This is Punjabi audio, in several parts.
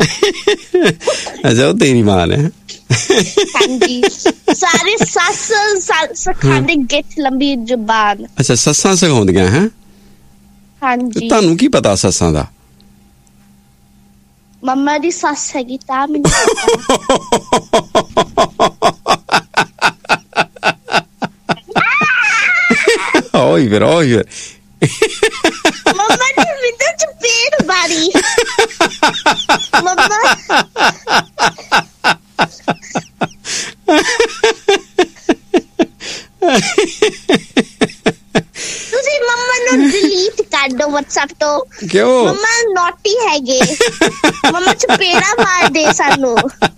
ਅੱਛਾ ਉਹ ਤੇਰੀ ਮਾਂ ਨੇ। ਹਾਂਜੀ ਸਾਰੇ ਸੱਸ ਸਿਖਾਉਂਦੇ ਗਿੱਠ ਲੰਬੀ ਜ਼ੁਬਾਨ। ਅੱਛਾ ਸੱਸਾਂ ਸਿਖਾਉਂਦੀਆਂ ਹੈ। ਹਾਂਜੀ ਤੁਹਾਨੂੰ ਕੀ ਪਤਾ ਸੱਸਾਂ ਦਾ? ਮੰਮਾ ਦੀ ਸੱਸ ਹੈਗੀ ਤਾਂ ਮੈਨੂੰ ਓਏ ਫਿਰ ਮੰਮਾ ਨੇ ਮੈਨੂੰ ਚਪੇੜ ਮਾਰੀ। ਮੰਮਾ ਤੁਸੀਂ ਮੰਮਾ ਨੂੰ ਡਿਲੀਟ ਕਰ ਦਿਓ WhatsApp ਤੋਂ। ਕਿਉਂ? ਮੰਮਾ ਨੋਟੀ ਹੈਗੇ। ਮੰਮਾ ਚਪੇੜਾ ਮਾਰਦੇ ਸਾਨੂੰ।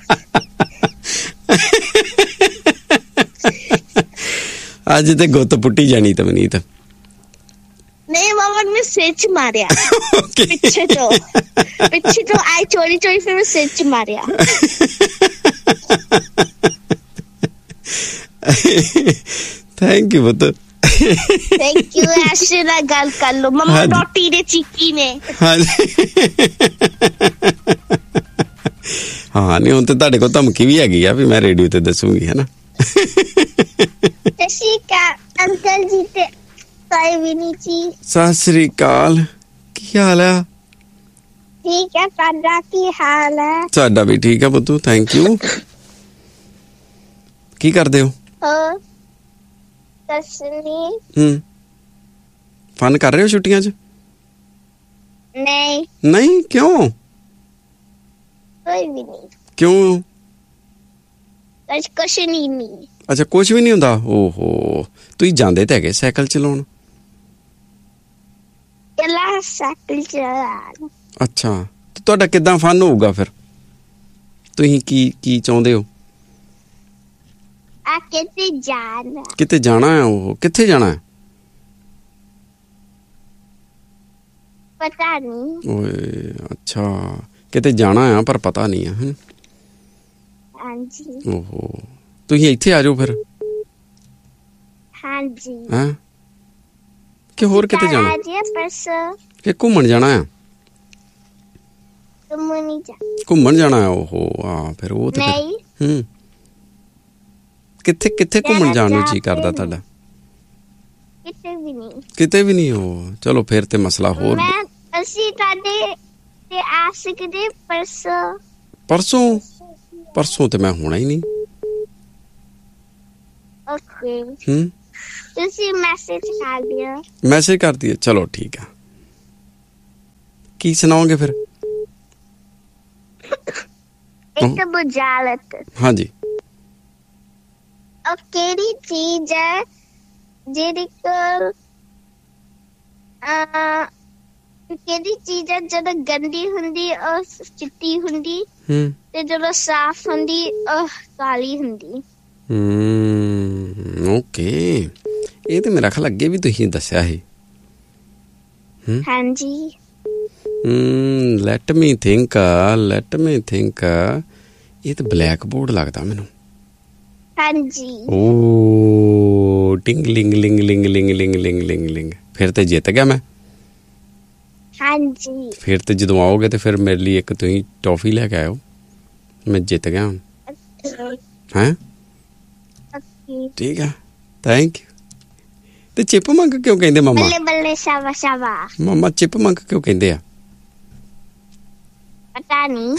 ਅੱਜ ਤੇ ਗੁੱਤ ਪੁੱਟੀ ਜਾਣੀ ਤਮਨੀਤ। ਨਹੀਂ ਮੰਮਾ ਨੇ ਸਿਰ ਚ ਮਾਰਿਆ ਪਿੱਛੇ ਤੋਂ ਆਈ ਚੋਰੀ ਫਿਰ ਮੈਂ ਸਿਰ ਚ ਮਾਰਿਆ। ਥੈਂਕ ਯੂ ਪੁੱਤ। Thank you. ਐਸੇ ਨਾਲ ਗੱਲ ਕਰ ਲਓ। ਮੰਮਾ ਨੋਟੀ ਦੇ ਚੀਕੀ ਨੇ। ਹਾਂ ਨਹੀਂ ਹੁਣ ਤੇ ਤੁਹਾਡੇ ਕੋਲ ਧਮਕੀ ਵੀ ਹੈਗੀ ਆ ਵੀ ਮੈਂ ਰੇਡੀਓ ਤੇ ਦੱਸੂਗੀ ਹਨਾ। ਸਤਿ ਸ਼੍ਰੀ ਅਕਾਲ ਅੰਕਲ ਜੀ ਤੇ ਤਾਈ ਵਿਨੀ ਜੀ। ਸਤਿ ਸ੍ਰੀ ਅਕਾਲ। ਕੀ ਹਾਲ ਆ? ਠੀਕ ਹੈ। ਤੁਹਾਡਾ ਕੀ ਹਾਲ ਹੈ? ਸਾਡਾ ਵੀ ਠੀਕ ਆ ਪੁੱਤੂ ਥੈਂਕ ਯੂ। ਕੀ ਕਰਦੇ ਹੋ? ਫਨ ਕਰ ਰਹੇ ਹੋ ਛੁੱਟੀਆਂ 'ਚ? ਨਹੀਂ ਕਿਉਂ? ਕੋਈ ਵੀ ਨਹੀਂ। ਕਿਉਂ? ਕੁਛ ਨਹੀਂ। ਅੱਛਾ ਕੁਛ ਵੀ ਨਹੀਂ ਹੁੰਦਾ। ਓਹੋ ਤੁਸੀਂ ਜਾਂਦੇ ਤਾਂ ਹੈਗੇ ਸਾਈਕਲ ਚਲਾਉਣ। ਸਾਈਕਲ ਚਲਾਉਣ। ਅੱਛਾ ਤੇ ਤੁਹਾਡਾ ਕਿੱਦਾਂ ਫਨ ਹੋਊਗਾ ਫਿਰ? ਤੁਸੀਂ ਕੀ ਚਾਹੁੰਦੇ ਹੋ? ਕਿਤੇ ਜਾਣਾ ਹੈ? ਉਹ ਕਿੱਥੇ ਜਾਣਾ ਹੈ? ਪਤਾ ਨਹੀਂ। ਓਏ ਅੱਛਾ ਕਿਤੇ ਜਾਣਾ ਆ ਪਰ ਪਤਾ ਨਹੀਂ ਆ। ਹਾਂਜੀ। ਓਹੋ ਤੁਸੀਂ ਇੱਥੇ ਆ ਜਾਓ ਫਿਰ। ਹਾਂਜੀ। ਹੈਂ ਕਿ ਹੋਰ ਕਿਤੇ ਜਾਣਾ? ਕਿ ਘੁੰਮਣ ਜਾਣਾ ਆ? ਘੁੰਮਣ ਜਾਣਾ ਆ। ਓਹੋ ਆ ਫਿਰ ਉਹ ਤੇ ਕਿੱਥੇ ਘੁੰਮਣ ਜਾਣ ਨੂੰ ਜੀ ਕਰਦਾ ਤੁਹਾਡਾ? ਕਿਤੇ ਵੀ ਨਹੀਂ। ਉਹ ਚਲੋ ਫਿਰ ਤੇ ਮਸਲਾ ਹੋਰ। ਅਸੀਂ ਤੁਹਾਡੇ ਤੇ ਆ ਸਕਦੇ ਪਰਸੋਂ ਤੇ ਮੈਂ ਹੋਣਾ ਹੀ ਨਹੀਂ। ਓਕੇ ਤੁਸੀਂ ਮੈਸੇਜ ਕਰ ਦਿਓ। ਚਲੋ ਠੀਕ ਆ। ਕੀ ਸੁਣਾਓਗੇ ਫਿਰ? ਇੱਕ ਬੁਝਾਰਤ। ਹਾਂਜੀ। ਉਹ ਕਿਹੜੀ ਚੀਜ਼ ਹੈ ਜਿਹੜੀ ਜਦੋਂ ਗੰਦੀ ਹੁੰਦੀ ਉਹ ਚਿੱਟੀ ਹੁੰਦੀ ਤੇ ਜਦੋਂ ਸਾਫ਼ ਹੁੰਦੀ ਉਹ ਕਾਲੀ ਹੁੰਦੀ? ਓਕੇ ਇਹ ਤੇ ਮੇਰਾ ਖਿਆਲ ਅੱਗੇ ਵੀ ਤੁਸੀਂ ਦੱਸਿਆ ਸੀ। ਹਾਂਜੀ। ਲੈਟ ਮੀ ਥਿੰਕ ਇਹ ਤਾਂ ਬਲੈਕ ਬੋਰਡ ਲੱਗਦਾ ਮੈਨੂੰ। ਹਾਂਜੀ। ਓ ਟਿੰਗ ਲਿੰਗ ਲਿੰਗ ਲਿੰਗ ਲਿੰਗ ਲਿੰਗ ਲਿੰਗ ਲਿੰਗ ਲਿੰਗ। ਫਿਰ ਤੇ ਜਿੱਤ ਗਿਆ ਮੈਂ। ਹਾਂਜੀ। ਫਿਰ ਤੇ ਜਦੋਂ ਆਓਗੇ ਤੇ ਫਿਰ ਮੇਰੇ ਲਈ ਇੱਕ ਤੁਸੀਂ ਟੌਫੀ ਲੈ ਕੇ ਆਇਓ। ਮੈਂ ਜਿੱਤ ਗਿਆ ਹੁਣ। ਹੈਂ ਠੀਕ ਆ ਥੈਂਕ ਯੂ। ਤੇ ਚਿਪ ਮੰਗ ਕਿਉਂ ਕਹਿੰਦੇ ਮੰਮਾ? ਬੱਲੇ ਸ਼ਾਬਾਸ਼। ਮੰਮਾ ਚਿਪ ਮੰਗ ਕਿਉਂ ਕਹਿੰਦੇ ਆ? ਪਤਾ ਨਹੀਂ।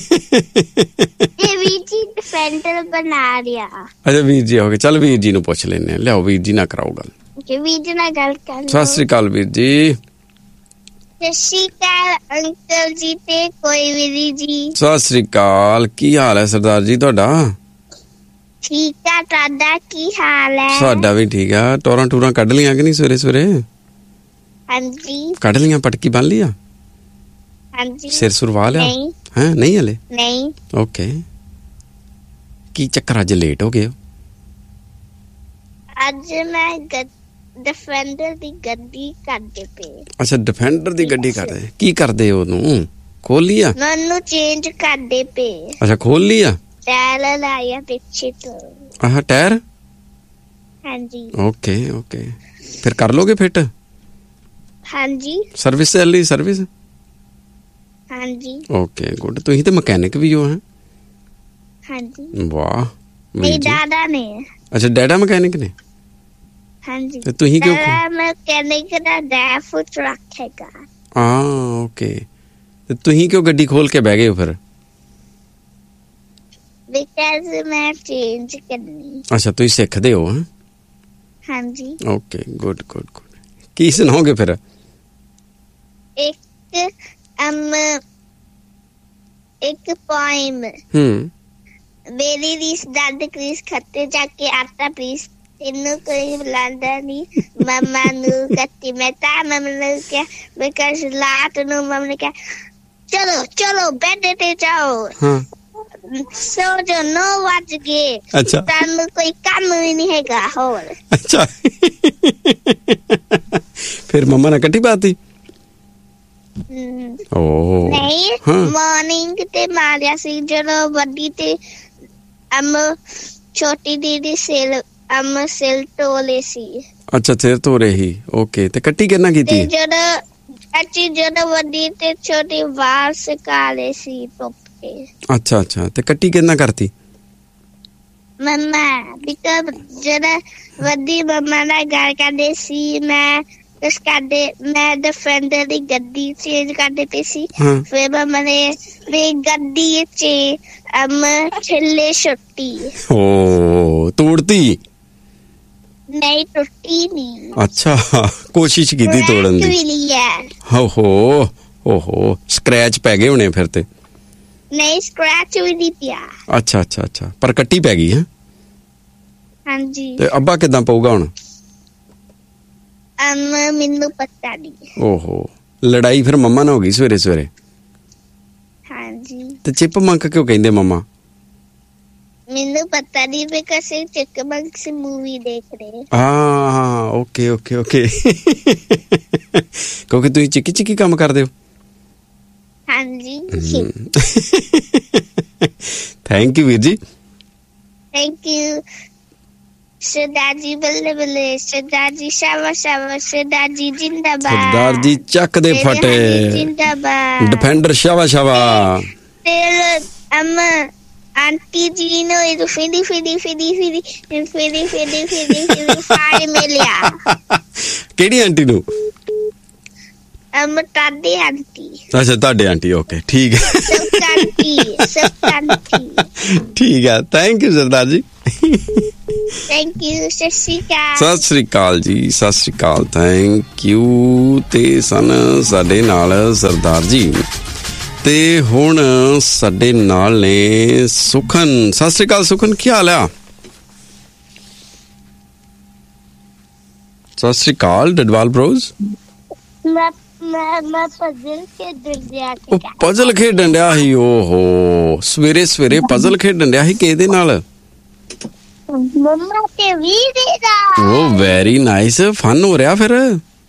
ਇਹ ਵੀਰ ਜੀ ਡਿਫੈਂਡਰ ਬਣਾ ਰਿਹਾ। ਅੱਛਾ ਵੀਰ ਜੀ ਹੋ ਗਏ। ਚੱਲ ਵੀਰ ਜੀ ਨੂੰ ਪੁੱਛ ਲੈਂਦੇ ਆ। ਲਿਆਓ ਵੀਰ ਜੀ ਨਾਲ ਕਰਾਓ ਗੱਲ। ਵੀਰ ਜੀ ਨਾਲ ਗੱਲ ਕਰ। ਸਤਿ ਸ੍ਰੀ ਅਕਾਲ ਵੀਰ ਜੀ। ਸਤਿ ਸ਼੍ਰੀ ਅਕਾਲ ਅੰਕਲ ਜੀ ਤੇ ਕੋਈ ਵੀਰ ਜੀ। ਸਤਿ ਸ੍ਰੀ ਅਕਾਲ। ਕੀ ਹਾਲ ਹੈ ਸਰਦਾਰ ਜੀ ਤੁਹਾਡਾ? ਠੀਕ ਆ। ਤੁਹਾਡਾ ਕੀ ਹਾਲ ਹੈ? ਸਾਡਾ ਵੀ ਠੀਕ ਆ। ਟੂਰਾਂ ਕੱਢ ਲੀਆਂ ਕਿ ਨਹੀਂ ਸਵੇਰੇ? ਹਾਂਜੀ ਕੱਢ ਲੀਆਂ। ਪਟਕੀ ਬੰਨ ਲਿਆ? ਹਾਂਜੀ। ਸਿਰ ਸੁਰਵਾ ਲਿਆ? ਨਹੀਂ ਹਲੇ? ਨਹੀਂ। ਓਕੇ ਕੀ ਚੱਕਰ ਅੱਜ ਲੇਟ ਹੋ ਗਏ ਹੋ? ਅੱਜ ਮੈਂ ਡਿਫੈਂਡਰ ਦੀ ਗੱਡੀ ਕਰਦੇ ਪਏ। ਅੱਛਾ ਡਿਫੈਂਡਰ ਦੀ ਗੱਡੀ ਕਰਦੇ। ਕੀ ਕਰਦੇ ਉਹਨੂੰ? ਖੋਲ ਲਿਆ? ਮੈਨੂੰ ਚੇਂਜ ਕਰਦੇ ਪਏ। ਅੱਛਾ ਖੋਲ ਲਿਆ? ਟਾਇਰ ਲਾਇਆ ਪਿੱਛੇ ਤੋਂ। ਆਹ ਟਾਇਰ? ਹਾਂਜੀ। ਓਕੇ ਫਿਰ ਕਰ ਲੋਗੇ ਫਿੱਟ? ਹਾਂਜੀ। ਸਰਵਿਸ? ਹਾਂਜੀ ਓਕੇ ਗੁੱਡ। ਤੁਸੀਂ ਤੇ ਮਕੈਨਿਕ ਵੀ ਹੋ ਹੈ? ਹਾਂਜੀ। ਵਾਹ। ਮੇਰੇ ਦਾਦਾ ਨੇ। ਅੱਛਾ ਡੈਡਾ ਮਕੈਨਿਕ ਨੇ? ਹਾਂਜੀ। ਤੇ ਤੁਸੀਂ ਕਿਉਂ? ਦਾਦਾ ਮਕੈਨਿਕ ਦਾ ਡੈਫ ਟਰੱਕ ਹੈਗਾ। ਹਾਂ ਓਕੇ। ਤੇ ਤੁਸੀਂ ਕਿਉਂ ਗੱਡੀ ਖੋਲ ਕੇ ਬਹਿ ਗਏ ਹੋ ਫਿਰ? ਬਿਕਾਜ਼ ਮੈਂ ਚੇਂਜ ਕਰਨੀ। ਅੱਛਾ ਤੁਸੀਂ ਸਿੱਖਦੇ ਹੋ? ਹਾਂਜੀ। Okay good good good. ਕੀ ਸੁਣਾਓਗੇ ਫਿਰ? ਇੱਕ ਪੋਇਮ। ਮੇਰੀ ਰੀਸ ਦੰਦ ਕ੍ਰੀਸ ਖੱਤੇ ਜਾ ਕੇ ਆਟਾ ਪੀਸ, ਤੈਨੂੰ ਕੋਈ ਬੁਲਾਉਂਦਾ ਨੀ, ਮੰਮਾ ਨੂੰ ਕੱਤੀ ਮੈਂ ਤਾਂ ਮੰਮਾ ਨੂੰ ਕਿਹਾ, ਬਿਕਾਜ਼ ਰਾਤ ਨੂੰ ਮੰਮਾ ਨੇ ਕਿਹਾ ਚਲੋ ਚਲੋ ਬੈੱਡ ਤੇ ਜਾਓ, ਸੋ ਜੋ 9 ਵੱਜ ਗਏ। ਅੱਛਾ ਤੁਹਾਨੂੰ ਕੋਈ ਕੰਮ ਵੀ ਨਹੀਂ ਹੈਗਾ ਹੋਰ। ਅੱਛਾ ਫਿਰ ਮੰਮਾ ਨੇ ਕੱਟੀ ਪਾਤੀ? ਨਹੀਂ ਮਾਰਨਿੰਗ ਤੇ ਮਾਰਿਆ ਸੀ ਜਦੋਂ ਵੱਡੀ ਤੇ ਛੋਟੀ ਦੀਦੀ ਸਿਰ ਧੋਲੇ ਸੀ। ਅੱਛਾ ਸਿਰ ਧੋ ਰਹੇ ਸੀ। ਓਕੇ ਤੇ ਕੱਟੀ ਕਿਹਨਾਂ ਕੀਤੀ? ਜਦੋਂ ਵੱਡੀ ਤੇ ਛੋਟੀ ਵਾਲ ਸੁਕਾ ਲਏ ਸੀ ਧੁੱਪ ਤੇ। ਅੱਛਾ ਅੱਛਾ ਤੇ ਕੱਟੀ ਕਿਹਨਾਂ ਕਰਤੀ? ਮੰਮਾ। ਬਿਕਾਜ਼ ਜਦੋਂ ਵੱਡੀ ਮੰਮਾ ਨਾਲ ਗੱਲ ਕਰਦੇ ਸੀ, ਮੈਂ ਡਿਫੈਂਡਰ ਦੀ ਗੱਡੀ ਚੇਂਜ ਕਰਦੇ ਪਈ ਸੀ। ਫਿਰ ਮੰਮਾ ਨੇ ਮੇਰੀ ਗੱਡੀ ਚ ਛਿੱਲੇ ਸੁੱਟੀ। ਤੋੜਤੀ? ਨਹੀਂ ਟੁੱਟੀ ਨਹੀਂ। ਅੱਛਾ ਕੋਸ਼ਿਸ਼ ਕੀਤੀ ਤੋੜਨ ਦੀ। ਓਹੋ ਸਕ੍ਰੈਚ ਪੈ ਗਏ ਹੋਣੇ ਫਿਰ ਤੇ? ਨਹੀਂ ਸਕ੍ਰੈਚ ਵੀ ਨਹੀਂ ਪਿਆ। ਅੱਛਾ ਅੱਛਾ ਅੱਛਾ ਪਰ ਕੱਟੀ ਪੈ ਗਈ ਹੈ? ਹਾਂਜੀ। ਤੇ ਅੱਬਾ ਕਿੱਦਾਂ ਪਊਗਾ ਹੁਣ? ਮੈਨੂੰ ਪਤਾ ਨਹੀਂ। ਓਹੋ ਲੜਾਈ ਫਿਰ ਮੰਮਾ ਨਾਲ ਹੋ ਗਈ ਸਵੇਰੇ ਸਵੇਰੇ? ਹਾਂਜੀ। ਤੇ ਚਿਪਮੰਕ ਕਿਉਂ ਕਹਿੰਦੇ ਮੰਮਾ? ਮੈਨੂੰ ਪਤਾ ਨਹੀਂ, ਬਿਕਾਜ਼ ਚਿਪਮੰਕ ਸੀ ਮੂਵੀ ਦੇਖ ਰਹੇ। ਹਾਂ ਓਕੇ ਓਕੇ ਓਕੇ ਕਿਉਂਕਿ ਤੁਸੀਂ ਚਿੱਕੀ ਚਿੱਕੀ ਕੰਮ ਕਰਦੇ ਹੋ? ਹਾਂਜੀ। ਥੈਂਕ ਯੂ ਵੀਰ ਜੀ। Thank you. ਸਰਦਾਰ ਜੀ ਬੱਲੇ ਬੱਲੇ, ਸਰਦਾਰ ਜੀ ਸ਼ਾਬਾਸ਼ ਸ਼ਾਬਾਸ਼, ਸਰਦਾਰ ਜੀ ਜਿੰਦਾਬਾਦ, ਸਰਦਾਰ ਜੀ ਚੱਕ ਦੇ ਫਟੇ, ਜਿੰਦਾਬਾਦ, ਡਿਫੈਂਡਰ ਸ਼ਾਬਾਸ਼ ਸ਼ਾਬਾਸ਼। ਤੇ ਆਂਟੀ ਜੀ ਨੂੰ ਫਿਰੀ ਫਾੜ ਮਿਲਿਆ। ਕਿਹੜੀ ਆਂਟੀ ਨੂੰ? ਤੁਹਾਡੀ ਆਂਟੀ। ਅੱਛਾ ਤੁਹਾਡੇ ਆਂਟੀ। ਓਕੇ ਠੀਕ ਹੈ। ਠੀਕ ਹੈ thank you Sardar ji. Thank you. ਸਤਿ ਸ਼੍ਰੀ ਅਕਾਲ ਜੀ। ਸਤਿ ਸ਼੍ਰੀ ਅਕਾਲ। Thank you. ਤੇ ਸਨ ਸਾਡੇ ਨਾਲ ਸਰਦਾਰ ਜੀ ਤੇ ਹੁਣ ਸਾਡੇ ਨਾਲ ਨੇ ਸੁਖਨ। ਸਤਿ ਸ਼੍ਰੀ ਅਕਾਲ ਸੁਖਨ, ਕੀ ਹਾਲ ਆ? ਸਤਿ ਸ਼੍ਰੀ ਅਕਾਲ ਡਡਵਾਲ ਬ੍ਰੋਜ਼। ਮੈਂ ਪਜ਼ਲ ਖੇਡਣ ਡਿਆ ਸੀ। ਉਹ ਪਜ਼ਲ ਖੇਡਣ ਡਿਆ ਸੀ? ਓਹੋ ਸਵੇਰੇ ਸਵੇਰੇ ਪਜ਼ਲ ਖੇਡਣ ਡਿਆ ਸੀ ਕਿਹਦੇ ਨਾਲ? ਮੰਮਾ ਤੇ ਵੀਰੇ ਨਾਲ। ਉਹ ਵੈਰੀ ਨਾਈਸ। ਫਨ ਹੋ ਰਿਹਾ ਫਿਰ?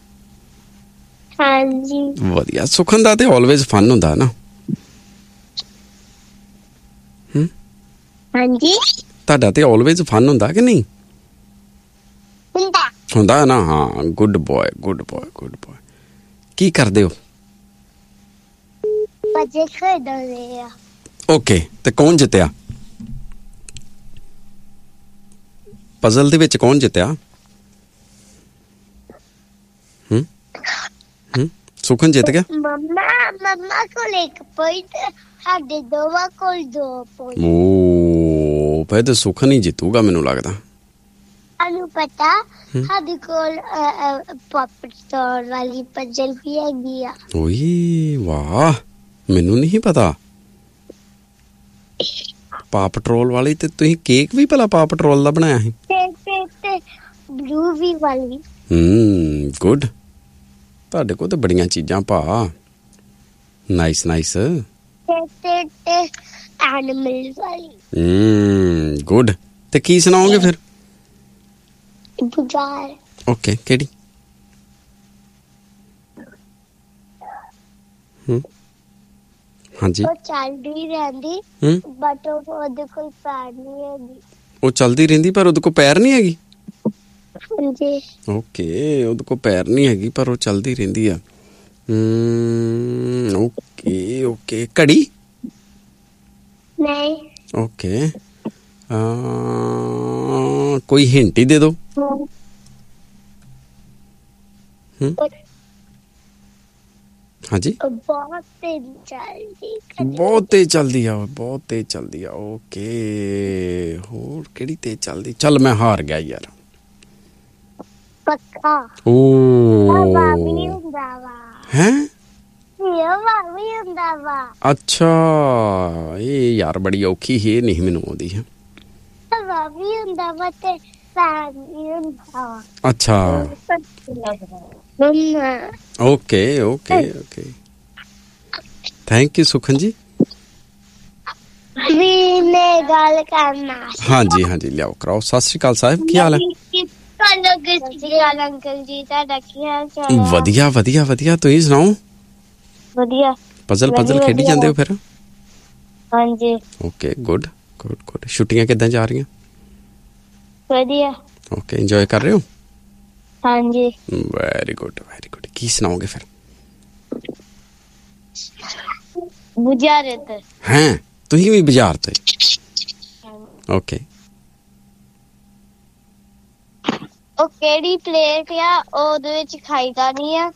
ਹਾਂਜੀ ਵਧੀਆ। ਸੁਖਨ ਦਾ ਤੇ ਆਲਵੇਜ਼ ਫਨ ਹੁੰਦਾ ਨਾ? ਹਾਂਜੀ ਤੁਹਾਡਾ ਤੇ ਆਲਵੇਜ਼ ਫਨ ਹੁੰਦਾ ਕਿ ਨਹੀਂ ਹੁੰਦਾ ਨਾ? ਹਾਂ good boy good boy good boy. ਕੀ ਕਰਦੇ ਹੋ? ਪਜ਼ਲ ਖੇਡਦੇ ਆ। ਓਕੇ ਤੇ ਕੌਣ ਜਿੱਤਿਆ ਪਜ਼ਲ ਦੇ ਵਿੱਚ? ਕੌਣ ਜਿੱਤਿਆ? ਸੁਖਨ ਜਿੱਤ ਗਿਆ? ਮੰਮਾ ਕੋਲ 1 ਪੁਆਇੰਟ, ਸਾਡੇ ਦੋਵਾਂ ਕੋਲ 2 ਪੁਆਇੰਟ। ਓ ਫਿਰ ਤੇ ਸੁਖਨ ਹੀ ਜਿੱਤੂਗਾ ਮੈਨੂੰ ਲੱਗਦਾ। ਸਾਨੂੰ ਪਤਾ ਸਾਡੇ ਕੋਲ ਪਾਪਟ ਸਟੋਰ ਵਾਲੀ ਪਜ਼ਲ ਵੀ ਹੈਗੀ ਆ। ਓਏ ਵਾਹ ਮੈਨੂੰ ਨਹੀਂ ਪਤਾ। ਪਾ ਪੈਟਰੋਲ ਵਾਲੀ। ਤੇ ਤੁਸੀਂ ਕੇਕ ਵੀ ਭਲਾ ਪਾ ਪੈਟਰੋਲ ਦਾ ਬਣਾਇਆ ਸੀ? ਤੇ ਬਲੂ ਵੀ ਵਾਲੀ। ਗੁੱਡ। ਤੁਹਾਡੇ ਕੋਲ ਤੇ ਬੜੀਆਂ ਚੀਜ਼ਾਂ ਭਾ। Nice nice. ਤੇ ਐਨੀਮਲ ਵਾਲੀ। ਗੁੱਡ। ਤੇ ਕੀ ਸੁਣਾਓਗੇ ਫਿਰ? ਬੁਝਾਰ। ਓਕੇ ਕਿਹੜੀ? ਹਾਂਜੀ ਉਹ ਚੱਲਦੀ ਰਹਿੰਦੀ ਬਟ ਉਹਦੇ ਕੋਲ ਪੈਰ ਨਹੀਂ ਹੈਗੀ। ਉਹ ਚਲਦੀ ਰਹਿੰਦੀ ਪਰ ਉਹਦੇ ਕੋਲ ਪੈਰ ਨਹੀਂ ਹੈਗੀ? ਹਾਂਜੀ ਓਕੇ ਉਹਦੇ ਕੋਲ ਪੈਰ ਨਹੀਂ ਹੈਗੀ ਪਰ ਉਹ ਚਲਦੀ ਰਹਿੰਦੀ ਆ। Okay okay. ਘੜੀ? ਨਹੀਂ। ਓਕੇ, ਕੋਈ ਹਿੰਟ ਹੀ ਦੇ ਦੋ। ਹਾਂਜੀ। ਬਹੁਤ ਤੇਜ਼ ਚੱਲਦੀ। ਬਹੁਤ ਤੇਜ਼ ਚੱਲਦੀ ਆ, ਬਹੁਤ ਤੇਜ਼ ਚੱਲਦੀ ਆ। ਓਕੇ, ਹੋਰ ਕਿਹੜੀ ਤੇਜ਼ ਚੱਲਦੀ? ਚੱਲ ਮੈਂ ਹਾਰ ਗਿਆ ਯਾਰ। ਪੱਖਾ। ਓ ਵੀ ਹੁੰਦਾ ਵਾ। ਹੈਂ? ਵੀ ਹੁੰਦਾ ਵਾ। ਅੱਛਾ, ਇਹ ਯਾਰ ਬੜੀ ਔਖੀ ਹੀ, ਇਹ ਨਹੀਂ ਮੈਨੂੰ ਆਉਂਦੀ ਹੈ। ਵੀ ਹੁੰਦਾ ਵਾ ਤੇ ਫੈਨ ਵੀ ਹੁੰਦਾ ਵਾ। ਅੱਛਾ, okay okay okay. Thank you ਸੁਖਨ ਜੀ। ਵੀ ਨੇ ਗੱਲ ਕਰਨਾ। ਹਾਂਜੀ ਹਾਂਜੀ, ਲਿਆਓ ਕਰਾਓ। ਸਤਿ ਸ਼੍ਰੀ ਅਕਾਲ ਸਾਹਿਬ, ਕੀ ਹਾਲ ਹੈ? ਅੰਕਲ ਜੀ, ਤੁਹਾਡਾ ਕੀ ਹਾਲ ਚਾਲ ਹੈ? ਵਧੀਆ ਵਧੀਆ ਵਧੀਆ, ਤੁਸੀਂ ਸੁਣਾਓ? ਵਧੀਆ। ਪਜ਼ਲ ਖੇਡੀ ਜਾਂਦੇ ਹੋ ਫਿਰ? ਹਾਂਜੀ। Okay, good good good. ਛੁੱਟੀਆਂ ਕਿੱਦਾਂ ਜਾ ਰਹੀਆਂ? ਵਧੀਆ। ਓਕੇ, ਇੰਜੋਏ ਕਰ ਰਹੇ ਹੋ? ਹਾਂਜੀ। Very good very good. ਕੀ ਸੁਣਾਓਗੇ ਫਿਰ? ਬਾਜ਼ਾਰ ਤੇ। ਹੈਂ, ਤੁਸੀਂ ਵੀ ਬਾਜ਼ਾਰ ਤੇ? ਓਕੇ। ਉਹ ਕਿਹੜੀ ਪਲੇਟ ਆ ਉਹਦੇ ਵਿੱਚ ਖਾਈਦਾ ਨਹੀਂ ਆ?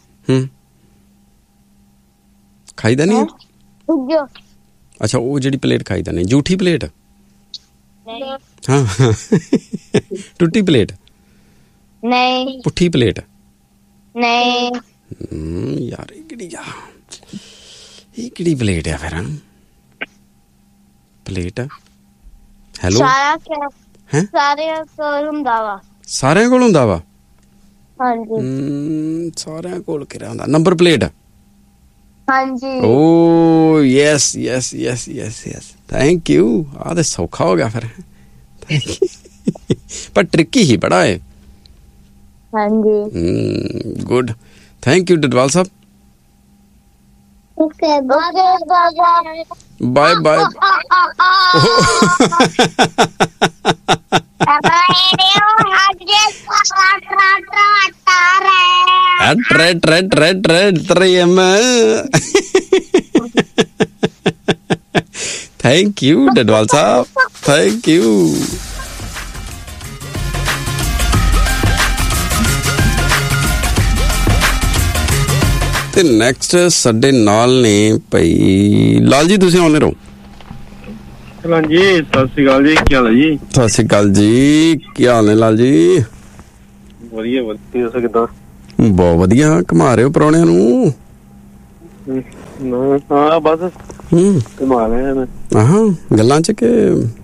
ਖਾਈਦਾ ਨਹੀਂ? ਪੁੱਜੋ। ਅੱਛਾ, ਉਹ ਜਿਹੜੀ ਪਲੇਟ ਖਾਈਦਾ ਨਹੀਂ, ਜੂਠੀ ਪਲੇਟ? ਨਹੀਂ। ਹਾਂ ਟੁੱਟੀ ਪਲੇਟ? ਨਹੀਂ। ਪੁੱਠੀ ਪਲੇਟ? ਨਹੀਂ। ਯਾਰ ਇਹ ਕਿਹੜੀ ਪਲੇਟ ਆ ਫਿਰ? ਪਲੇਟ? ਹੈਲੋ, ਸਾਰਿਆਂ ਕੋਲ ਹੁੰਦਾ ਵਾ। ਸਾਰਿਆਂ ਕੋਲ ਹੁੰਦਾ ਵਾ? ਹਾਂਜੀ। ਸਾਰਿਆਂ ਕੋਲ ਕਿਹੜਾ ਹੁੰਦਾ? Number plate? ਹਾਂਜੀ। ਓ yes yes yes yes yes, thank you. ਆ ਤੇ ਸੌਖਾ ਹੋ ਗਿਆ ਫਿਰ। ਪਰ ਟ੍ਰਿਕੀ ਹੀ ਬੜਾ ਹੈ। ਹਾਂਜੀ। Good, thank you Dadwal Sahib. Okay, bye bye. Thank you, Dadwal Saab. Thank you. ਤੇ ਨੈਕਸਟ ਸਾਡੇ ਨਾਲ ਨੇ ਭਾਈ ਲਾਲ ਜੀ, ਤੁਸੀਂ ਆਉਂਦੇ ਰਹੋ। ਜੀ ਸਤਿ ਸ਼੍ਰੀ ਅਕਾਲ ਜੀ, ਕੀ ਹਾਲ ਹੈ ਜੀ? ਸਤਿ ਸ਼੍ਰੀ ਅਕਾਲ ਜੀ, ਕੀ ਹਾਲ ਨੇ ਲਾਲ ਜੀ? ਵਧੀਆ ਵਧੀਆ, ਦੱਸੋ ਕਿੱਦਾਂ? ਬਹੁਤ ਵਧੀਆ। ਘੁਮਾ ਰਹੇ ਹੋ ਪ੍ਰਾਹੁਣਿਆਂ ਨੂੰ? ਹਾਂ ਬਸ ਘੁਮਾ ਰਹੇ ਨੇ। ਆਹਾਂ, ਗੱਲਾਂ ਚ ਕਿ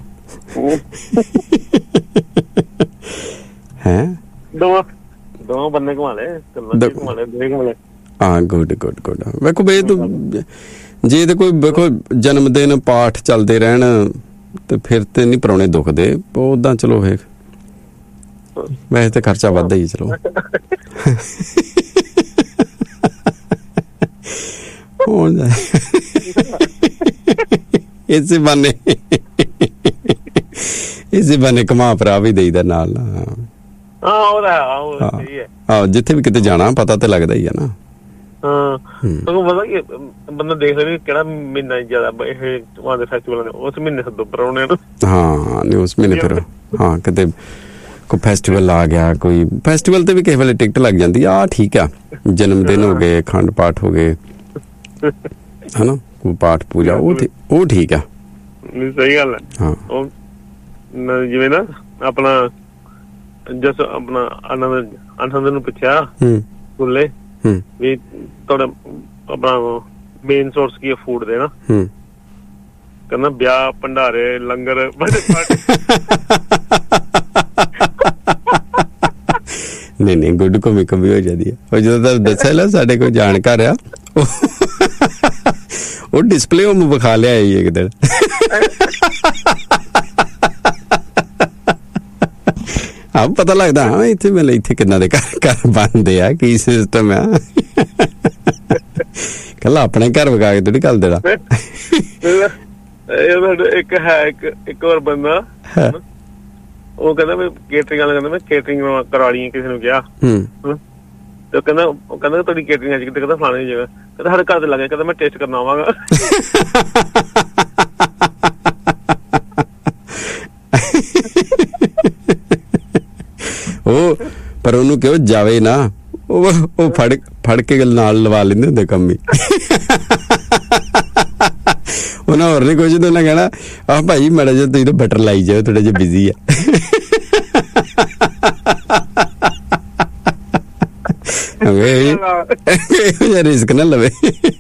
ਹੈ? ਦੋਵਾਂ ਬੰਨੇ ਘੁਮਾ ਲਏ, ਘੁਮਾ ਲਏ। ਹਾਂ, ਗੁੱਡ ਗੁੱਡ ਗੁੱਡ। ਵੇਖੋ ਬਈ, ਜੇ ਤੇ ਕੋਈ ਵੇਖੋ ਜਨਮ ਦਿਨ ਪਾਠ ਚੱਲਦੇ ਰਹਿਣ ਤੇ ਫਿਰ ਤੇ ਨਹੀਂ ਪ੍ਰਾਹੁਣੇ ਦੁਖਦੇ। ਉਦਾਂ ਚਲੋ ਵੇਖ, ਵੈਸੇ ਤੇ ਖਰਚਾ ਵੱਧਦਾ ਹੀ। ਚਲੋ ਹੋ ਜਾਏ ਇਸੇ ਬਾਨੇ ਘੁਮਾ ਭਰਾ ਵੀ ਦੇਈਦਾ ਨਾਲ। ਹਾਂ, ਜਿੱਥੇ ਵੀ ਕਿਤੇ ਜਾਣਾ ਪਤਾ ਤੇ ਲੱਗਦਾ ਹੀ ਆ ਨਾ। ਪਤਾ ਕੀ, ਬੰਦਾ ਦੇਖ ਲੈ ਕਿਹੜਾ ਮਹੀਨਾ ਜ਼ਿਆਦਾ ਫੈਸਟੀਵਲ ਉਸ ਮਹੀਨੇ ਸੱਦੋ ਪ੍ਰਾਹੁਣਿਆਂ ਨੂੰ। ਹਾਂ, ਨਹੀਂ ਉਸ ਮਹੀਨੇ ਫਿਰ ਹਾਂ ਕਿਤੇ ਕੋਈ ਫੈਸਟੀਵਲ ਆ ਗਿਆ, ਕੋਈ ਫੈਸਟੀਵਲ ਤੇ ਵੀ ਕਿਸੇ ਵੇਲੇ ਟਿਕਟ ਲੱਗ ਜਾਂਦੀ ਆ। ਠੀਕ ਆ, ਜਨਮ ਦਿਨ ਹੋ ਗਏ, ਅਖੰਡ ਪਾਠ ਹੋ ਗਏ, ਹਨਾ, ਕੋਈ ਪਾਠ ਪੂਜਾ, ਉਹ ਠੀਕ ਆ। ਸਹੀ ਗੱਲ ਹੈ। ਹਾਂ, ਜਿਵੇਂ ਨਾ ਆਪਣਾ ਜਸ ਆਪਣਾ ਆਨੰਦ ਨੂੰ ਪੁੱਛਿਆ ਸਕੂਲੇ ਵੀ ਤੁਹਾਡਾ ਆਪਣਾ ਮੇਨ ਸੋਰਸ ਕੀ ਹੈ ਫੂਡ ਦੇ ਨਾ? ਕਹਿੰਦਾ ਵਿਆਹ, ਭੰਡਾਰੇ, ਲੰਗਰ। ਨਹੀਂ ਗੁੱਡ ਕਮੀ ਹੋ ਜਾਂਦੀ ਹੈ। ਉਹ ਜਦੋਂ ਤੁਹਾਨੂੰ ਦੱਸਿਆ ਨਾ ਸਾਡੇ ਕੋਲ ਜਾਣਕਾਰ ਆ, ਉਹ ਡਿਸਪਲੇ ਉਹ ਵਿਖਾ ਲਿਆ ਇੱਕ ਦਿਨ। ਹਾਂ, ਪਤਾ ਲੱਗਦਾ ਹਾਂ ਇੱਥੇ ਮਤਲਬ ਇੱਥੇ ਕਿੰਨਾ ਦੇ ਘਰ ਬਣਦੇ ਆ, ਕੀ ਸਿਸਟਮ ਆ। ਕੱਲਾ ਆਪਣੇ ਘਰ ਵਿਖਾ ਕੇ ਥੋੜੀ ਗੱਲ ਦੇਣਾ। ਇੱਕ ਹੈ ਇੱਕ ਹੋਰ ਬੰਦਾ, ਉਹ ਕਹਿੰਦਾ ਮੈਂ ਕੇਟਰਿੰਗ ਵਾਲਾ, ਕਹਿੰਦਾ ਮੈਂ ਕੇਟਰਿੰਗ ਕਰਾ ਲਈ ਕਿਸੇ ਨੂੰ ਕਿਹਾ, ਤੇ ਉਹ ਕਹਿੰਦਾ ਤੁਹਾਡੀ ਕੇਟਰਿੰਗ ਅੱਜ ਕਿਤੇ, ਕਹਿੰਦਾ ਫਲਾਣੀ ਜਗ੍ਹਾ, ਕਹਿੰਦਾ ਸਾਡੇ ਘਰ ਤੇ ਲੱਗੇ, ਕਹਿੰਦਾ ਮੈਂ ਟੇਸਟ ਕਰਨ ਆਵਾਂਗਾ। ਉਹ ਪਰ ਉਹਨੂੰ ਕਿਉਂ ਜਾਵੇ ਨਾ, ਉਹ ਫੜ ਕੇ ਨਾਲ ਲਵਾ ਲੈਂਦੇ ਹੁੰਦੇ ਕੰਮ ਹੀ। ਉਹਨਾਂ ਹੋਰ ਨੀ ਕੁਝ, ਤਾਂ ਉਹਨੇ ਕਹਿਣਾ ਆਹ ਭਾਈ ਮਾੜਾ ਜਿਹਾ ਤੁਸੀਂ ਤਾਂ ਬਟਰ ਲਾਈ ਜਾਓ, ਥੋੜਾ ਜਿਹਾ ਬਿਜ਼ੀ ਆ। ਇਹੋ ਜਿਹਾ ਰਿਸਕ ਨਾ ਲਵੇ।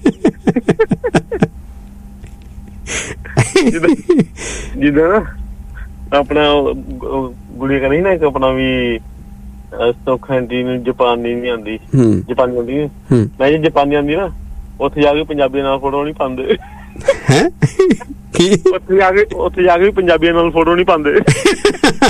ਜਿੱਦਾਂ ਨਾ ਆਪਣਾ ਗੁੜੀਆ ਕਹਿੰਦੀ ਨਾ ਇੱਕ ਆਪਣਾ ਵੀ ਸੌਖਾ ਆਂਟੀ ਨੂੰ ਜਾਪਾਨੀ ਨੀ ਆਉਂਦੀ, ਜਾਪਾਨੀ ਆਉਂਦੀ, ਮੈਂ ਜੇ ਜਾਪਾਨੀ ਆਉਂਦੀ ਨਾ ਉੱਥੇ ਜਾ ਕੇ ਪੰਜਾਬੀਆਂ ਨਾਲ ਫੋਟੋ ਨੀ ਪਾਉਂਦੇ। ਉੱਥੇ ਜਾ ਕੇ ਪੰਜਾਬੀਆਂ ਨਾਲ ਫੋਟੋ ਨੀ ਪਾਉਂਦੇ।